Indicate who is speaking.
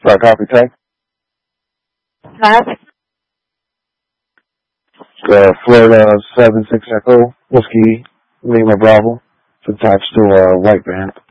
Speaker 1: Right, copy, tech. Florida 76 Echo, Whiskey, Lima Bravo. It's attached to a white van.